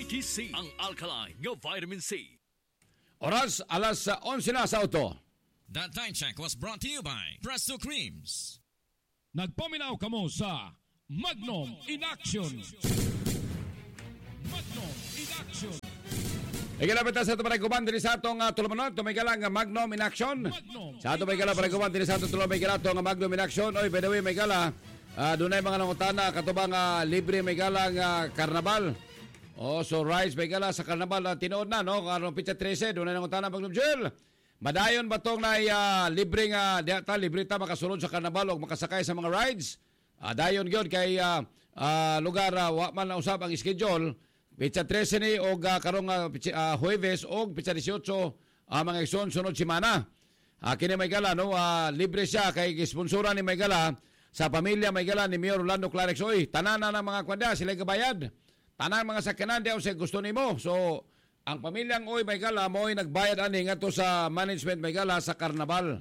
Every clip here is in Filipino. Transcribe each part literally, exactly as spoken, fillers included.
Kiki-C, ang alkaline nga vitamin C. Oras, alas onse na sa auto. That time check was brought to you by Presto Creams. Nagpaminaw kamo sa Magnum in Action. Magnum in Action. Ikalapit sa ito parang din sa itong uh, tulumanon. Tumigala nga Magnum in Action. Magnum Sa ito may gala parang din sa itong tulumanon. May gala itong Magnum in Action. Oy, by the way, may gala. Uh, doon ay mga nangutana. Katubang uh, libre may gala nga karnabal. Oh, so rides may gala sa karnabal. Uh, tinood na, no? Karong pitsa trese. Doon ay nangutana Magnum Gel. Madayon ba itong na uh, libre nga, uh, libre ta makasulod sa karnabal o makasakay sa mga rides? Uh, dayon yun kay uh, uh, lugar uh, wakman na usap ang schedule. Pitsa trese ni o uh, karong uh, uh, Huwebes o pitsa disyotso uh, mga ikson sunod simana. Uh, kini may gala, no? Uh, libre siya kay sponsora ni may gala sa pamilya may gala ni Mayor Orlando Clarex. Oy, tanan na ng mga kwanda, sila kabayad. Tanan mga sakyanan di sa gusto nimo. So, ang pamilyang oy may gala mo ay nagbayad ani ngadto sa management may gala sa karnabal.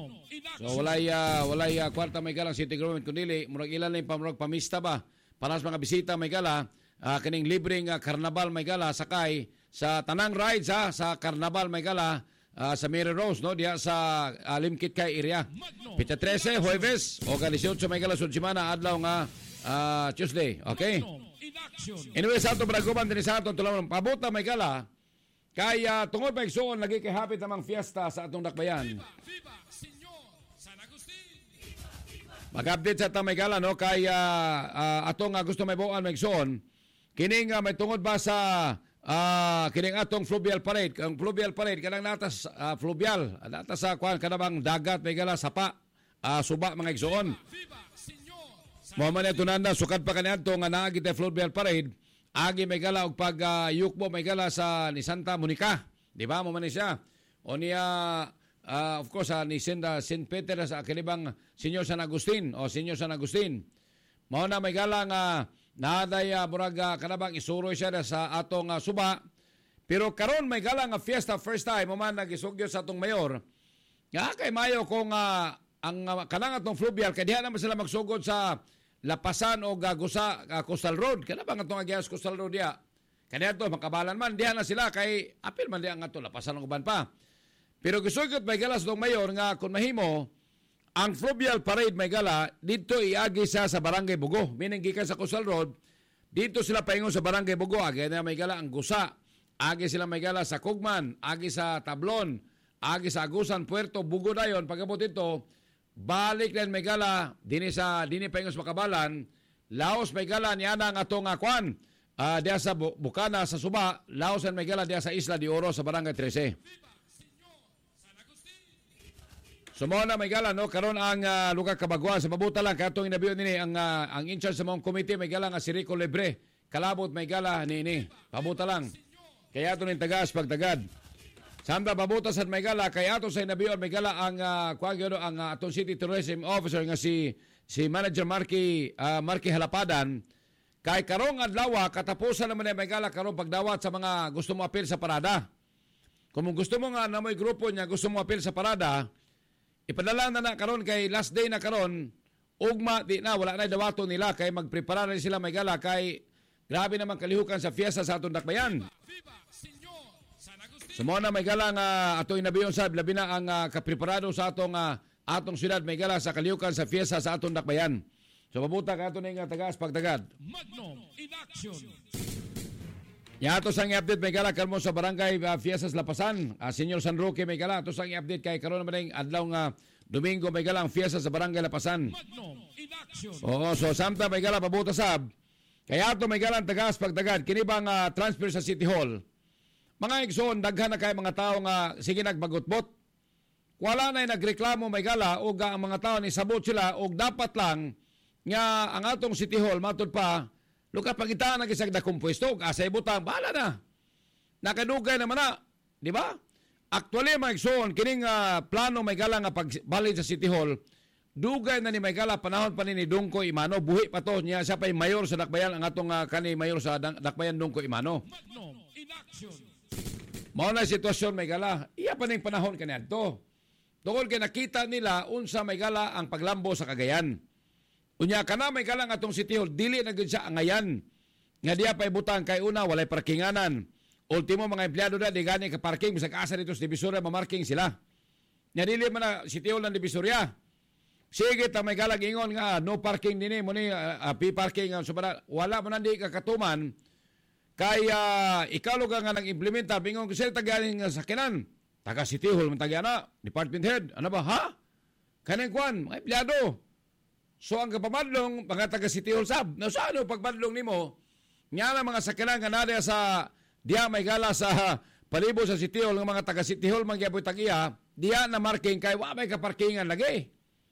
So walay uh, walay uh, kwarta may gala city government kundi murag ilan lang pamurag pamista ba para sa mga bisita may gala uh, kining libreng uh, karnabal may gala sakay sa tanang rides ha, sa karnabal may gala uh, sa Mary Rose no diya sa uh, Limkit kay area. Pitsa trese Huwebes o disyotso may gala sud semana adlaw nga uh, Tuesday. Okay? Anyway, sa ato braguban din sa ato tulong pabuta may gala kaya tungod pa igsoon lagi kay hapit namang fiesta sa atong dakbayan. Viva, Senyor San Agustin. Mag-update sa tamay gala no kaya uh, atong uh, gusto may buwan may igsoon. Kining uh, may tungod ba sa uh, kining atong fluvial parade. Ang fluvial parade kanang natas uh, fluvial, natas sa kuan kanabang dagat may gala sapa uh, suba mga igsoon. Viva, Senyor Mo man ito nanda sukat pa kaniadto nga naagi ta fluvial parade. Agi may gala og pag uh, yukbo may gala sa ni Santa Monica. Di ba mo man siya? O niya uh, of course uh, ni Saint Saint Peter sa kinibang Senyor San Agustin o Senyor San Agustin. Mao na may gala nga naaday uh, murag uh, kanabang isuroy siya sa atong uh, suba. Pero karon may gala nga fiesta first time mo man nagisugyo sa atong mayor. Nga kay mayo kung uh, ang uh, kanang atong fluvial kay diha naman sila magsugod sa Lapasan o Gagusa uh, Coastal Road. Kana ba nga itong agyas Coastal Road diya? Kaya ito, makabalan man. Diyan na sila kay apil man diyan nga ito. Lapasan ng uban pa. Pero gusugot may galas itong mayor nga kung mahimo, ang fluvial parade may gala, dito iagi siya sa Barangay Bugo. Meaning gikan sa Coastal Road, dito sila paingon sa Barangay Bugo. Agi na may gala ang Gusa. Agi sila may gala sa Kugman. Agi sa Tablon. Agi sa Agusan, Puerto, Bugo na yun. Pagkabot ito, balik din may gala dini sa dini paingos makabalan Laos may gala ni ana nga atong kwan uh, diya sa Bukana sa Suba. Laos and may gala diya sa Isla de Oro sa Barangay trese. Sumona may gala no karon ang uh, lugar Kabaguan sa mabuta lang katong inabiyon nini ang uh, ang in charge sa mong committee may gala nga si Rico Lebre. Kalabot may gala nini. Pabuta lang. Kaya ato ning tagas pagtagad. Sanda pabutas at may gala kay ato sa inabiyon may gala ang uh, kuan gyud ang uh, atong City Tourism Officer nga si si Manager Marky uh, Marky Halapadan kay karong adlaw katapusan naman ay may gala karong pagdawat sa mga gusto mo apil sa parada. Kung gusto mo nga na may grupo niya gusto mo apil sa parada, ipadala na na karon kay last day na karon ugma di na wala na dawato nila kay magprepara na sila may gala kay grabe naman kalihukan sa fiesta sa atong dakbayan. Sumona may gala nga ato inabiyon sa labi na ang uh, kapreparado sa atong uh, atong syudad may gala sa kalihukan sa fiesta sa atong dakbayan. So mabuta ka ato ning uh, tagas pagtagad. Magnum in Action. Ya ato sang i-update may gala karon sa barangay uh, Fiestas Lapasan. Uh, Senyor San Roque may gala ato sang i-update kay karon naman ning adlaw nga Domingo may gala ang fiesta sa barangay Lapasan. Magnum in Action. Oo, so samta may gala pabuta sab. Kaya ato may gala tagas pagtagad kini bang uh, transfer sa City Hall. Mga igsoon, daghan na kay mga tao nga sige nagbagutbot. Wala na'y nagreklamo may gala o ang mga tao ni sabot sila o dapat lang nga ang atong City Hall matod pa luka pagitaan na gisag na kumpuesto asay butang bahala na. Nakadugay naman na, di ba? Actually mga igsoon, kining uh, plano may gala nga pagbalid sa City Hall, dugay na ni may gala panahon pa ni Dungko Imano, buhi pa to niya siya pa'y mayor sa Dakbayan ang atong uh, kani mayor sa Dakbayan Dungko Imano. Magnum in Action. Mao na sitwasyon may gala. Iya pa ning panahon kaniadto. Tungod kay nakita nila unsa may gala ang paglambo sa Cagayan. Unya kana may gala nga atong City Hall dili na gyud siya angayan. nga diya pa ibutang kay una walay parkinganan. Ultimo mga empleyado na di gani ka parking bisag asa dito sa Divisoria mamarking sila. Nya dili man na City Hall ng Divisoria. Sige ta may galag ingon nga no parking dinhi mo ni uh, uh, P-parking uh, so wala man di ka katuman kay uh, ikaw lugar nga nag-implementa bingon ko sila tagaling nga sakinan. Taga City Hall man tagana, department head. Ano ba ha? Kanang kwan, mga empleyado. So ang kapamadlong mga taga City Hall sab. Na sa ano pagmadlong nimo? Nya na mga sakinan nga nada sa diya may gala sa palibo sa City Hall ng mga taga City Hall mangyaboy tagiya, diya na marking kay wa may kaparkingan lagi.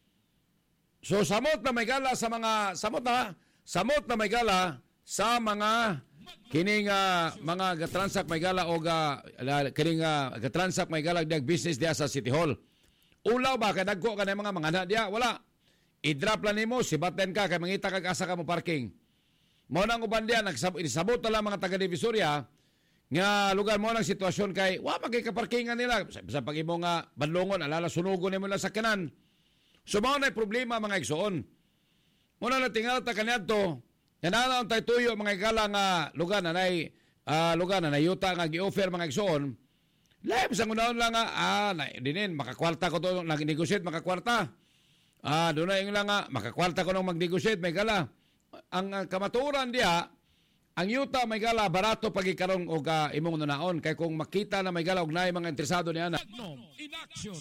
So samot na may gala sa mga samot na samot na may gala sa mga kining uh, mga gatransak may gala o ga kining uh, gatransak may gala dag business diya sa City Hall. Ulaw ba kay dagko ka na mga mga na diya wala. I-drop lang nimo sibaten ka kay mangita kag asa ka mo parking. Mao nang uban diya nagsabot na lang mga taga Divisoria nga lugar mo ng sitwasyon kay wa magay kaparkingan nila sa pag-imo nga badlongon alala sunugon nimo lang sa kanan. So mao na problema mga igsoon. Muna na tingal ta kaniadto yanana tay tuyo mga igala nga lugar na nay uh, lugar na nayuta nga gi-offer mga igsoon. Laim sa unahon lang nga ah na dinin makakwarta ko to nag-negotiate makakwarta. Ah do na yung lang nga makakwarta ko nang mag-negotiate may gala. Ang uh, kamaturan diha ang yuta may gala barato pagikaron og uh, imong nunaon kay kung makita na may gala og naay mga interesado niana. In action.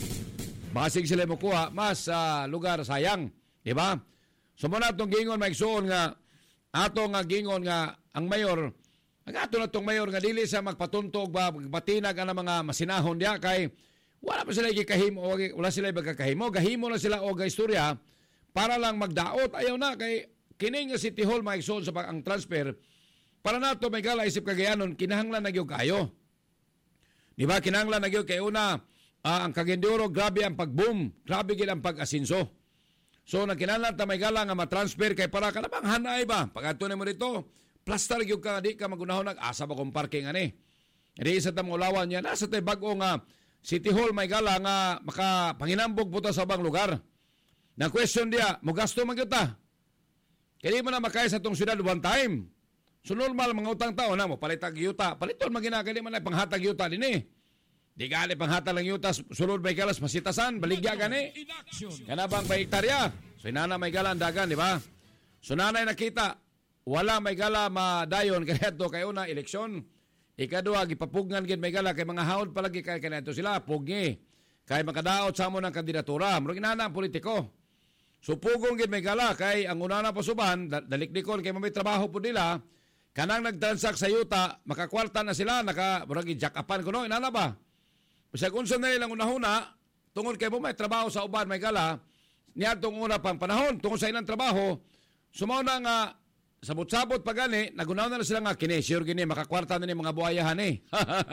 Basig sila mo kuha mas uh, lugar sayang, di ba? So mo na itong gingon maigsuon nga ato nga gingon nga ang mayor ang ato na itong mayor nga dili sa magpatuntog ba batinag ang mga masinahon diya kay wala pa sila gikahimo wala sila bagakahimo gahimo na sila og istorya para lang magdaot ayaw na kay kining nga City Hall maigsoon sa ang transfer para nato may gala isip kagayanon kinahanglan nagyog kayo. Di ba kinahanglan nagyog kay una uh, ang Cagayan grabe ang pag-boom, grabe gid ang pag-asinso. So nagkinahanglan ta may gala nga ma-transfer kay para kana bang hanay ba pag-adto nimo dito plaster gyud ka di ka magunahon nag-asa ba kung parking ani. Di isa ta ulawan niya nasa tay bag-o nga City Hall may gala nga makapanginambog puta sa bang lugar. Na question dia, mo gasto man gyud ta. Kaya mo na makaya sa itong syudad one time. So normal mga utang tao na mo, palitag yuta. Paliton magina, kaya man na panghatag yuta din eh. Di gali panghatag lang yuta, sulod may galas, masitasan, baligya gani. Kana bang paiktarya? So inana may gala ang dagan, di ba? So nanay nakita, wala may gala madayon, kaya ito kayo na eleksyon. Ikadua, gipapugngan gid may gala, kay mga haod palagi kaya kaya ito sila, pugni. Kaya makadaot sa mo ng kandidatura. Murag inana ang politiko. So pugong gid may gala kay ang una na pasuban dalikdikon kay may trabaho po nila kanang nagtransact sa yuta makakwarta na sila naka murag jackapan kuno inana ba bisag unsa na ilang unahuna tungod kay mo may trabaho sa uban may gala niya tong una pang panahon tungod sa ilang trabaho sumaw na nga sabot-sabot pa gani nagunaw na sila nga kini sure gini makakwarta na ni mga buhayahan eh.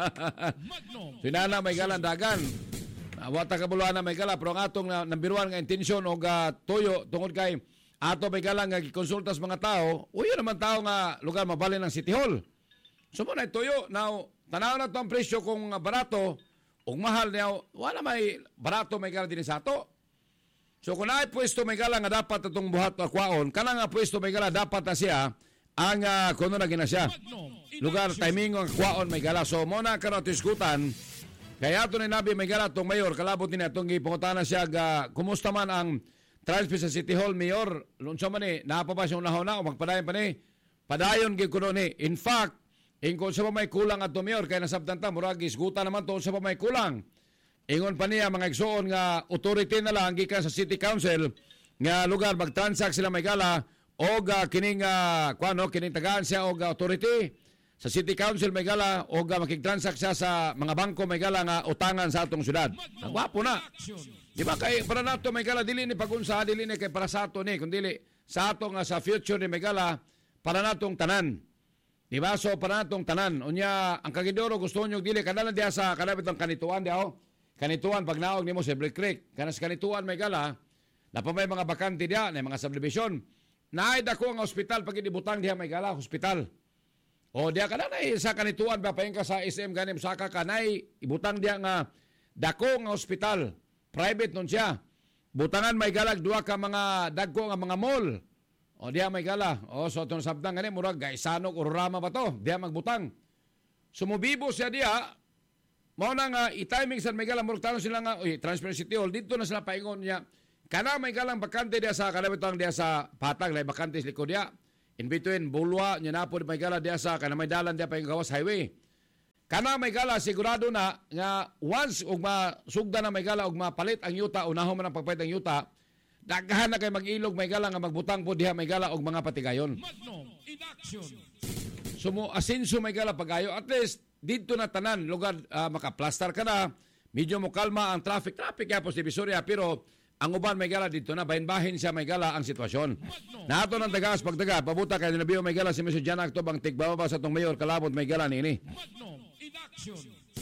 So inana may gala dagan. Wata kabuluhan na may gala pero ang atong na, nambiruan nga intensyon o uh, tuyo tungod kay ato may gala nga gikonsulta sa mga tao uyo naman tao nga lugar mabalin ng City Hall. So mo na tuyo now tanaw na to ang presyo kung barato o mahal niya wala may barato may gala din sa ato. So kung naay pwesto may gala nga dapat itong buhat o kwaon kana nga pwesto may gala dapat na siya ang uh, kuno na gina siya lugar timing ang kwaon may gala. So mo na karon tiskutan kaya ito ni Nabi may gala itong mayor, kalabot niya itong ipungutanan siya, uh, kumusta man ang transfer sa City Hall, mayor, lunsa man eh, napapa siya unahon na, o magpadayon pa ni, padayon gig kuno ni. In fact, ingon sa pa may kulang at mayor, kaya nasabtan ta, muragis, guta naman to sa pa may kulang. Ingon pa niya, mga igsoon nga authority na lang, gikan sa City Council, nga lugar, mag-transact sila may gala, o uh, kining, uh, kwano, kining tagaan siya, o uh, authority, sa City Council may gala o uh, makikitransact siya sa mga bangko may gala nga utangan sa atong syudad. Ang wapo na. Di ba kay para nato may gala dili ni pagunsa dili ni kay para sa ato ni kundi sa ato nga sa future ni may gala para natong tanan. Di ba so para natong tanan. Unya ang Cagayan gusto nyo dili kanalan diha sa kanabit ng kanituan diha oh. Kanituan pag naog nimo sa Black Creek kanas kanituan may gala na pa may mga bakante diha na mga subdivision. Naay dako nga ospital pag ibutang diha may gala hospital. O diya ka na na sa kanituan ba paing ka sa S M ganim saka ka na ibutang diya nga dako nga ospital private nun siya butangan may galag duwa ka mga dagko nga mga mall O diha may gala. O so itong sabdang gani, murag gaisanok o rama ba to? Diha magbutang. Sumubibo siya diha, mao na nga i-timing sa may gala, murag tanong sila nga, uy, Transparent City Hall, dito na sila paingon niya, kana may galang bakante diha sa, kanabitang diha sa patag, lay bakante sa likod diha. In between, Bulwa, niya na po may gala diya sa kanamay dalan diya pa yung gawas highway. Kana may gala, sigurado na nga once ug masugda na may gala ug mapalit ang yuta, unahon man ang pagpalit ang yuta, daghan na kay mag-ilog may gala nga magbutang po diha may gala og mga patigayon. Magnum in action. Sumo asenso may gala pagayo, at least dito na tanan lugar uh, makaplastar ka na, medyo mo kalma ang traffic, traffic kaya po sa Divisoria, pero ang uban may gala dito na, bahin-bahin siya may gala ang sitwasyon. Nato ng tagas pagdaga, pabuta kay nabiyo may gala si Mister Jan Acto bang tigbaba sa tong mayor kalabot may gala nini. Magnum in action.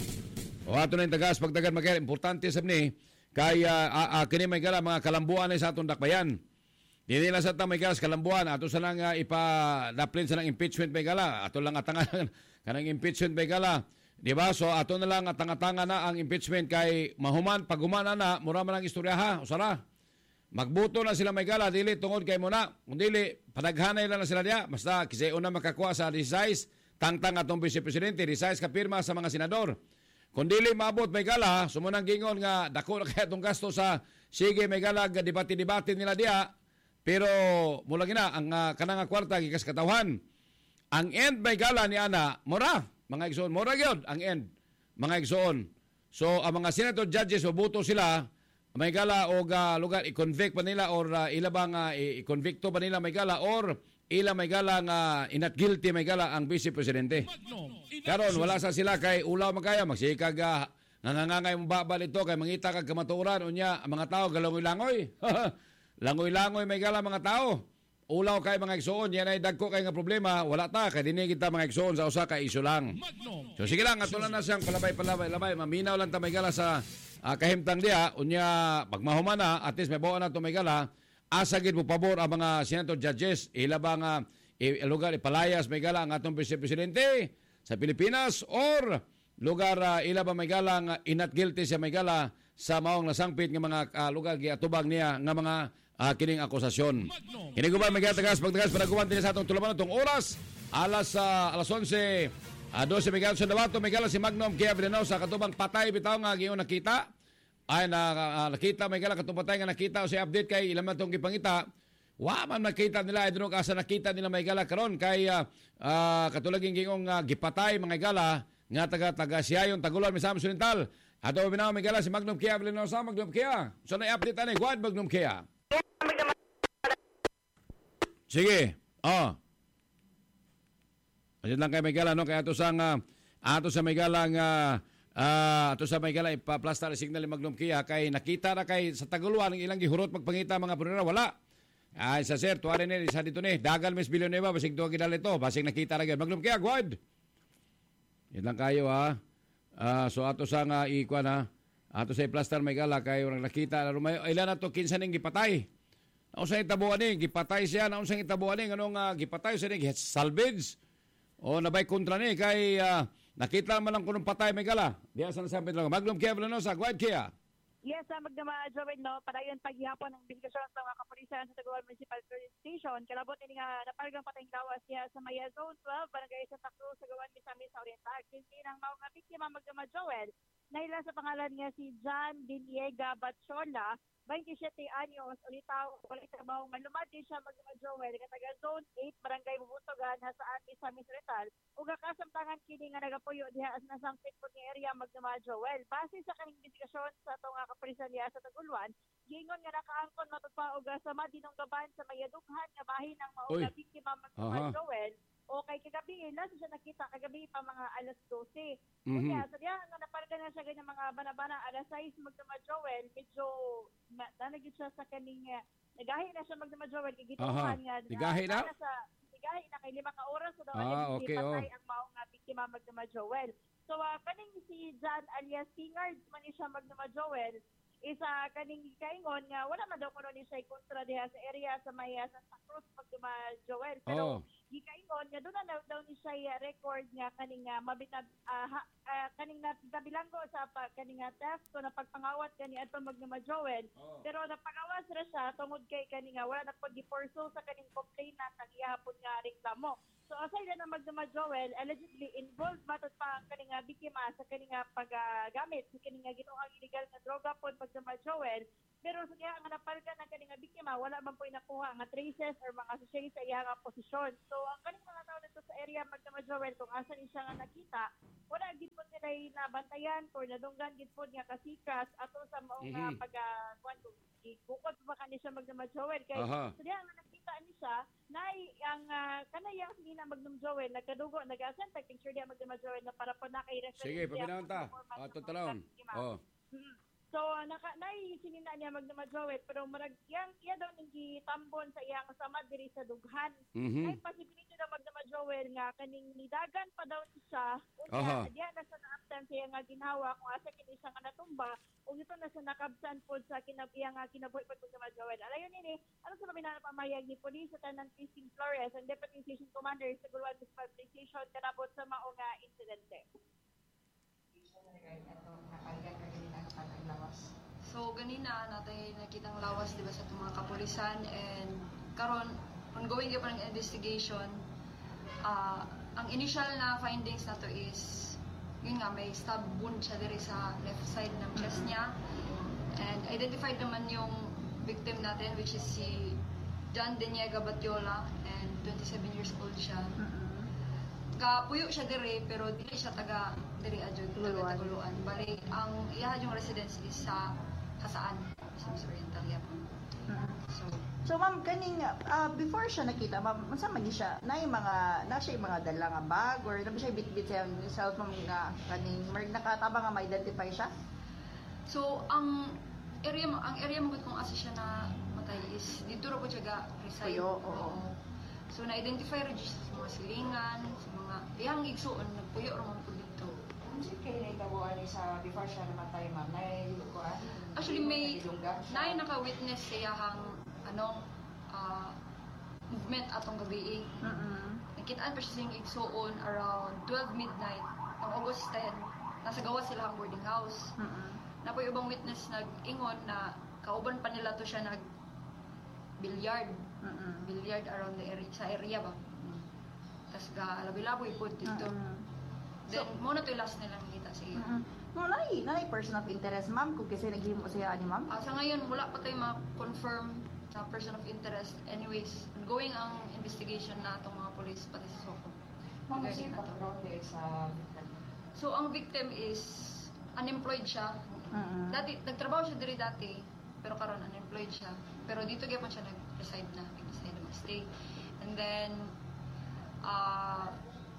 O ato na yung tagas pagdagan magkaya, importante sa ni, kay uh, uh, kini may gala mga kalambuan ay sa atong dakbayan. Dili lang sa ta may gala sa kalambuan, ato sa lang uh, ipa-daplin sa lang impeachment may gala, ato lang atangan kanang impeachment may gala. Di ba? So ato na lang at tanga-tanga na ang impeachment kay mahuman, pagumana na, mura man ang istorya ha, usara. Magbuto na sila may gala, dili tungod kay muna. Kung dili, padaghanay lang na sila diya. Basta kisay una makakuha sa resize, tangtang atong vice-presidente, resize kapirma sa mga senador. Kung dili maabot may gala, sumunang gingon nga, dako na kaya itong gasto sa sige may gala, debate-debate nila diya. Pero mula gina, ang uh, kanang kwarta, gikas katawhan. Ang end may gala ni Ana, mura. Mga igsoon, mura gyud ang end, mga igsoon. So, ang mga senator judges, mabuto sila, may gala o uh, lugar, i-convict pa nila or uh, ila bang uh, i-convicto pa nila may gala or ila may gala nga uh, inat guilty may gala ang vice-presidente. Karon wala sa sila kay ulaw magkaya, magsikag uh, nangangangay mong babal ito, kay mangita kag kamaturan, unya, ang mga tao, galangoy-langoy. Langoy-langoy may gala mga tao. Ulaw kay mga igsoon, yan ay dagko kay nga problema, wala ta, kay dinig kita mga igsoon sa usa ka iso lang. So sige lang, atulan na siyang palabay-palabay-labay, maminaw lang ta may gala sa uh, kahimtang diya, unya, pagmahuman na, at least may bawa na ito may gala, asagid mo pabor ang mga senator judges, ilabang uh, lugar ipalayas may gala ang atong vice-presidente sa Pilipinas, or lugar uh, ilabang may gala nga inat guilty siya may gala sa maong nasangpit ng mga uh, lugar giatubag niya nga mga Uh, kining akusasyon. Kini ko ba may gatagas pagtagas para guwan din sa atong tulaman itong oras alas uh, alas onse uh, dose may sa dawato may gala si Magnum Kia Villanova katubang patay bitaw nga giyon nakita ay na, uh, nakita may gala katubang patay nga nakita o si update kay ilang man itong gipangita wa man nakita nila ay dunong asa nakita nila may gala karon kay uh, uh, katulaging gingong uh, gipatay mga gala nga taga taga siyayon tagulan Misamis Oriental ato binaw may gala si Magnum Kia Villanova Magnum Kia so na update ani guad Magnum Kia. Sige. Oh. Ayan lang kay Megala no kay ato sang uh, ato sa Megala nga uh, ato sa Megala ipa-plastar signal ni Magnum Kia kay nakita na kay sa Taguluan ang ilang gihurot magpangita mga punira wala. Ay sa sir tuwa rin ni sa dito ni dagal mes Villanueva basig tuwa gidala ito basig nakita ra gyud Magnum Kia guad. Yan lang kayo ha. Uh, so ato sang uh, ikuan ha. Ato sa plastar Megala kay orang nakita na rumayo ilan na to kinsa ning gipatay. Nausang itabuan ni, gipatay siya, nausang itabuan ni, anong uh, gipatay siya ni, salvage. O nabay kontra ni, kay uh, nakita man lang kunong patay may gala. Diya sa nasampit lang. Magnum Kia Villanova, Guad Kia. Yes, uh, magdama, Joven, no, padayon paghihapon ng investigasyon sa mga kapulisan sa Taguan Municipal Police Station. Kalabot ni nga napalgang patayng gawas niya sa Maya Zone twelve, Barangay Santa Cruz, sa Gawan Misamis Oriental. Kinsi ng mga nga biktima magdama, Joel. Nahila sa pangalan niya si John Diniega Batchola, twenty-seven anyos, ulitaw, ulit trabaho, malumad din siya magdama, Joel, kataga Zone eight, Barangay Bubutogan, hasaan Misamis Oriental. Uga kasamtangan kini nga nagapuyo diha as nasangpit po ni area magdama, Joel. Base sa kaning investigasyon sa itong nga kapulisan niya sa Taguluan, gingon nga nakaangkon matutpa uga sa madinong gaban sa mayadughan nga bahin ng mauga biktima magdama, Joel. O kay kagabi, nasa siya nakita kagabi pa mga alas dose. Mm-hmm. Kaya, so diyan, nga napalga na siya ganyan mga banabana, alas sais magdama, Joel, medyo nanagid siya sa kaning, uh, nagahi na siya magdama, Joel, kagituhan nga. Nagahi na? na sa, nagahi na kay lima ka oras, so daw, ah, okay, patay oh. ang maong nga biktima magdama, Joel. So, uh, kaning si John alias Singard, man siya magdama, Joel, isa kaning kaingon nga wala man daw kuno ni siya kontra diha sa area sa may uh, Santa Cruz pag duma Joel pero Oh. gikaingon nga doon na daw ni siya uh, record nga kaning uh, mabitag uh, ha, uh, kaning nabilanggo sa pa, kaning uh, theft so na pagpangawat kani adto magduma Joel Oh. pero napangawas ra siya tungod kay kaning uh, wala na pag-porso sa kaning complainant nang ihapon nga reklamo. So aside na magduma Joel, allegedly involved matod pa ang kaninga biktima sa kaninga paggamit sa kaninga ginoong illegal nga droga pod magduma Joel. Pero sa diha nga napalga ng kaninga biktima, wala man po nakuha nga traces or mga associated sa iya nga posisyon. So ang kaning mga tao dito sa area magduma Joel kung asa ni siya nga nakita, wala gid po nila nabantayan or nadunggan gid po nga kasikas ato sa maong Mhm. mm-hmm. pag kuan bukod pa kani siya magduma Joel kay Aha. sa diha nga nakita ni siya nay ang uh, kanayang sinina magdum Joel nagkadugo nag-asent picture diha magdum Joel na para po na kay reference Sige, pabinawan ta. Ato talon. Oh. Mm. So naka nay sinina niya magdum Joel pero marag yang iya daw ning gitambon sa iyang samad diri sa dughan. Mhm. Ay possibility daw magdum Joel nga kaning nidagan pa daw siya Aha. unya diha na sa naabtan siya nga ginhawa kung asa kini siya nga natumba ug ito na sa nakabsan pod sa kinabiyang nga kinabuhi pod magdum Joel. Alayon ini ano sa labi na pamayag ni Police sa tanan Christine Flores and Deputy Station Commander sa Gulwan Municipal Police Station kanabot sa mao nga insidente. So ganina natay nakitang lawas diba sa itong mga kapulisan and karon ongoing gyud pa ng investigation. Ah, ang initial na findings nato is yun nga may stab wound siya diri sa left side ng chest niya and identified naman yung victim natin which is si John Deniega Batiola and twenty-seven years old siya. Kapuyo siya diri pero dili siya taga diri adjud taga Taguluan. Bali ang iya yung residence is sa Hasaan sa Miss Oriental yapon. So So ma'am kaning ah, before siya nakita ma'am unsa man ni siya na yung mga na siya yung mga dala nga bag or na ba siya bitbit siya yung self ma'am nga kaning mer nakatabang nga ma-identify siya? So ang area mo ang area mo gud kung asa siya na matay is dito ra po siya ga reside. Puyo, oo. So na-identify ra siya sa mga silingan, sa mga iyang igsuon nagpuyo ra man po dito. Hindi kayo na ikabuan ni sa before siya namatay, ma'am. Nailukuan? Actually may nay naka-witness siya hang anong ah, movement atong gabi. Mm. Nakitaan pa siya siyang igsuon around twelve midnight ng August ten. Nasa gawa sila ang boarding house. Mm. Na po yung ibang witness nag-ingon na kauban pa nila to siya nag billiard. Mm. Billiard around the area, sa area ba? Tapos ga labi-laboy po dito. Then, muna to yung last nilang nakita siya. Mm. No, nai, nai person of interest ma'am kung kasi naghimo siya ani ma'am. Ah, sa ngayon, wala pa tayo ma-confirm sa person of interest. Anyways, ongoing ang investigation na itong mga police pati sa Soko. Ma'am, Regarding kasi yung na to. background eh sa victim. So, ang victim is unemployed siya. Mm. Dati, nagtrabaho siya diri dati, pero karon unemployed siya. Pero dito gyapon siya nag-reside na, nag-reside na mag-stay. And then, ah,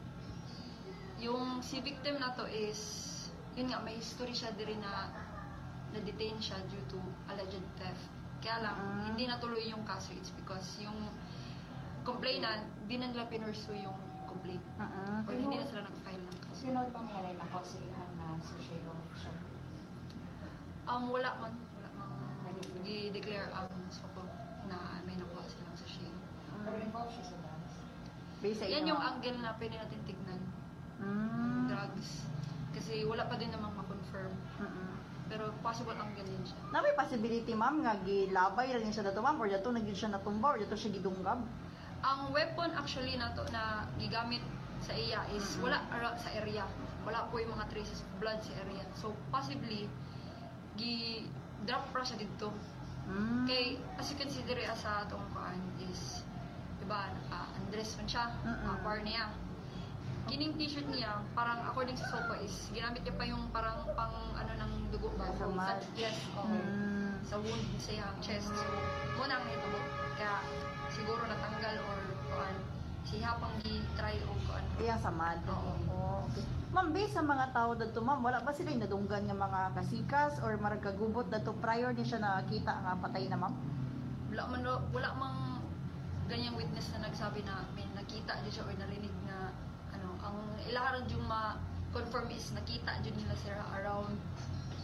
yung si victim na to is, yun nga, may history siya diri na na-detain siya due to alleged theft. Kaya lang, Mm. hindi natuloy yung kaso. It's because yung complainant, di na nila pinursue yung complaint. Mm. Or hindi na sila nag-file ng kaso. Sino ba mga nila nakausihan na social official? Um, wala man, wala man i-declare ang Soko na may nakuha silang sa share. Pero involved siya sa dance. Base sa Yan inyo. yung angle na pwede natin tignan. Mm. Drugs. Kasi wala pa din namang ma-confirm. Mm. Pero possible angle din siya. Na may possibility ma'am nga gilabay ra niya siya dato ma'am or dato nagid siya natumba or dato siya gidunggab. Ang weapon actually na to na gigamit sa iya is wala ara sa area. Wala po yung mga traces of blood sa area. So possibly gi drop ra siya dito. Mm. Kay as you can see diri sa atong kuan is diba naka-undress man siya, Mm-mm. uh, bar niya. Kining t-shirt niya, parang according sa Sopo is ginamit niya pa yung parang pang ano ng dugo ba? Sa mat. Yes, okay. Mm. Sa wound sa iyang chest. So, muna ang hitabo. Kaya siguro natanggal or kuan siya pang gi-try o kuan. Iya samad. Oo. Oo. Okay. Ma'am, based sa mga tao dito, ma'am, wala ba sila yung nadunggan nga mga kasikas or marag kagubot dito prior ni siya nakita nga patay na, ma'am? Wala man ro- wala mang ganyang witness na nagsabi na may nakita din siya or narinig na ano, ang ilaharan yung ma-confirm is nakita din nila sila around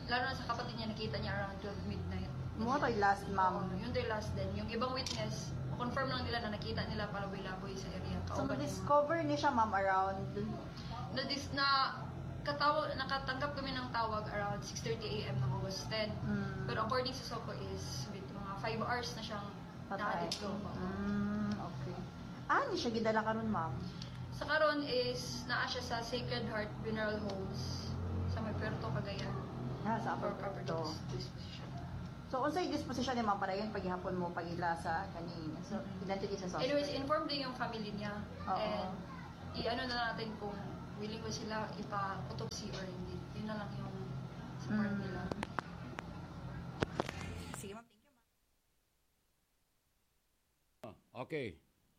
lalo na sa kapatid niya, nakita niya around twelve midnight. Mo tayo last, ma'am. Oo, yun tayo last din. Yung ibang witness, confirm lang nila na nakita nila palaboy-laboy sa area. So, Kauban yung- na-discover niya siya, ma'am, around... na, dis, na katawag, nakatanggap kami ng tawag around six thirty a.m. ng August tenth. Mm. Pero according sa Soko is with mga five hours na siyang Patay. nakadito. Mm, okay. Ah, ni siya gidala karon, ma'am. Sa karon is naa siya sa Sacred Heart Funeral Homes sa may Puerto Cagayan Ah, sa for upper proper to. disposition. So, unsay disposition ni ma'am para yun paghihapon mo pagila sa kaning so identity sa suspect. Anyways, inform din yung family niya. Oo. And i-ano na natin kung willing ba sila ipa-autopsy or hindi. Yun na lang yung sa part Mm. nila. Sige, ma'am. Thank you, ma'am. Okay.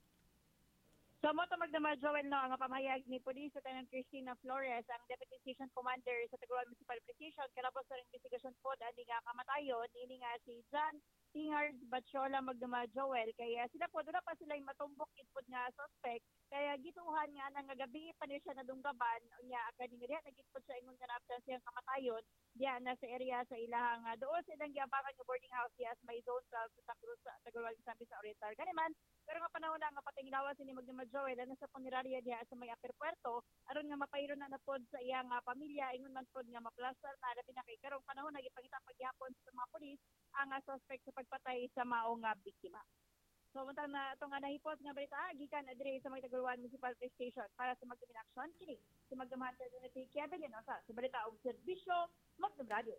So mo to magdama Joel no ang pamahayag ni Police Lieutenant Cristina Flores ang Deputy Station Commander sa Tagoloan Municipal Police Station kalabos sa investigasyon po ani nga kamatayon ini nga si John Tingard Batchola magdama Joel kaya sila po dula pa sila matumbok itpod nga suspect kaya gituhan nga nang gabi pa ni siya nadunggaban unya kani nga nagitpod sa ingon nga naabtan siyang kamatayon diya na sa area sa ilahang uh, doon sa ilang giabakan nga boarding house diya sa may zone sa Santa Cruz sa Tagoloan Sambi sa Oriental kaniman pero nga panahon na nga patinglawas ni magdama Joel ano sa punerarya diya sa may Upper Puerto aron nga mapayro na napod sa iyang uh, pamilya ingon man pod nga maplastar na labi na kay karong panahon nagipangita paghapon sa mga pulis ang uh, suspect sa pagpatay sa maong uh, biktima. So muntang na ito nga nahipot nga balita gikan adire sa may Taguluan Municipal Police Station para sa Magdam in Action kini si Magdam Hunter Unity Kevin sa sa balita og serbisyo Magdam Radio.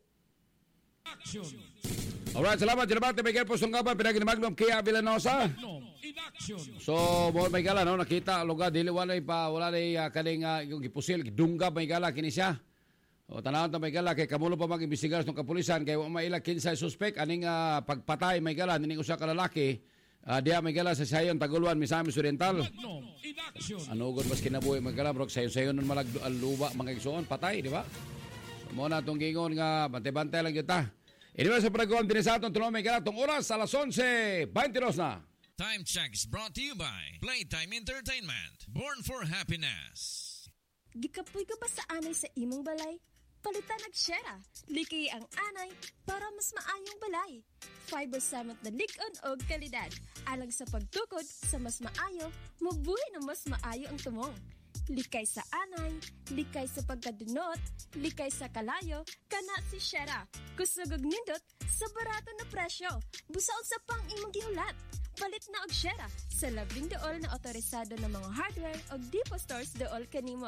Action! Alright, salamat. Salamat. Miguel Pusonggaban, pinagin Magnum Kia Villanosa. Magnum in action! So, mo may gala, no? Nakita, lugar, dili wala pa, wala na uh, kaning uh, yung gipusil, dunggab may gala, kini siya. O, tanawon na may gala, kay kamulo pa mag-imbestigar ng kapulisan, kay wala maila kinsay suspect, aning uh, pagpatay may gala, nining usa ka lalaki, uh, diya may gala sa sayon, Taguluan, Misamis Oriental. Magnum in action! Ano ugod mas kinabuhi may gala, bro, sayon-sayon nun malag luba, mga igsoon, patay, di ba? So, mo na itong gingon nga, bante-bante lang yun ta. Anyway, sa program din sa atong tulong may gala, itong oras, alas onse twenty-dos na. Time check is brought to you by Playtime Entertainment. Born for happiness. Gikapoy ka ba sa anay sa imong balay? Palitan og Shera. Likay ang anay para mas maayong balay. Fiber samot na lik-on og kalidad. Alang sa pagtukod sa mas maayo, mabuhi na mas maayo ang tumong. Likay sa anay, likay sa pagkadunot, likay sa kalayo, kana si Shera. Kusugog nindot sa barato na presyo. Busaon sa pang imong gihulat. Palit na og Shera sa labing dool na otorisado ng mga hardware og depot stores dool kanimo.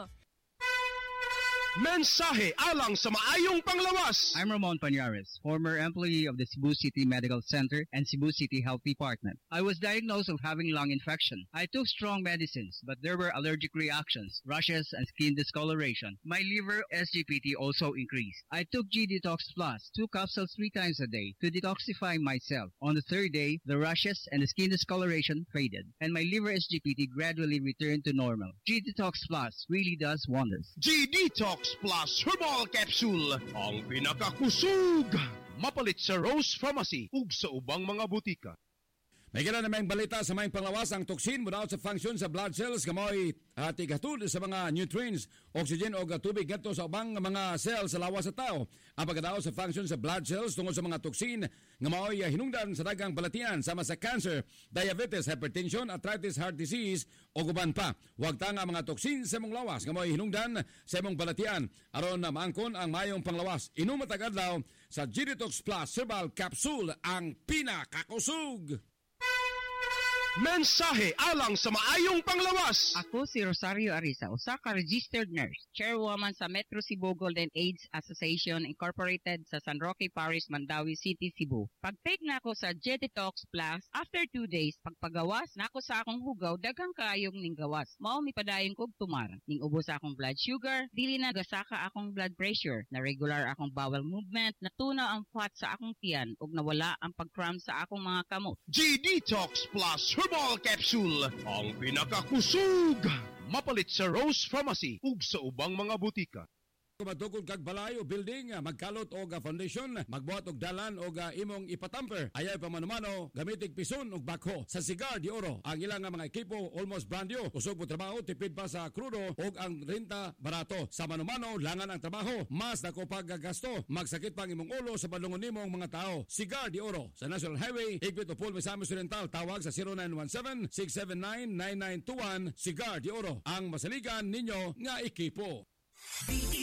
Mensahe alang sa maayong panglawas. I'm Ramon Pañares, former employee of the Cebu City Medical Center and Cebu City Health Department. I was diagnosed of having lung infection. I took strong medicines, but there were allergic reactions, rashes, and skin discoloration. My liver S G P T also increased. I took G Detox Plus, two capsules three times a day to detoxify myself. On the third day, the rashes and the skin discoloration faded, and my liver S G P T gradually returned to normal. G Detox Plus really does wonders. G Detox Plus Herbal Capsule, ang pinakakusog. Mapalit sa Rose Pharmacy ug sa ubang mga butika. May gala na may balita sa may panglawas ang toxin muna sa function sa blood cells kamoy at igatud sa mga nutrients, oxygen o tubig gato sa ubang mga cells sa lawas sa tao. Ang pagkatao sa function sa blood cells tungod sa mga toxin nga mao'y hinungdan sa dagang balatian sama sa cancer, diabetes, hypertension, arthritis, heart disease o guban pa. Huwag ta nga mga toxin sa imong lawas nga mao'y hinungdan sa imong balatian aron na maangkon ang mayong panglawas. Inom matag adlaw sa G Detox Plus Herbal Capsule ang pinakakusog. Mensahe alang sa maayong panglawas. Ako si Rosario Arisa, usa ka registered nurse, chairwoman sa Metro Cebu Golden AIDS Association Incorporated sa San Roque Parish, Mandawi City, Cebu. Pag-take na ako sa G Detox Plus, after two days, pagpagawas na ako sa akong hugaw, daghang kaayong ning gawas. Mao mi padayon kog tumar. Ning ubos sa akong blood sugar, dili na gasaka akong blood pressure, na regular akong bowel movement, natunaw ang fat sa akong tiyan, ug nawala ang pag-cramp sa akong mga kamot. G Detox Plus Herbal Capsule, ang pinakakusog. Mapalit sa Rose Pharmacy ug sa ubang mga butika. kung magtukod kag balay o building, magkalot o foundation, magbuhat og dalan o imong ipatamper, ayaw pa manumano, gamitig pison o bakho. Sa Cigar de Oro, ang ilang mga ekipo almost brand new. Usog po trabaho, tipid pa sa krudo o ang renta barato. Sa manumano, langan ang trabaho, mas dako paggasto, magsakit pang imong ulo sa balungon nimong mga tao. Cigar de Oro, sa National Highway, Igwit o Paul, Misamis Oriental, tawag sa zero nine one seven, six seven nine, nine nine two one. Cigar de Oro, ang masaligan ninyo nga ekipo.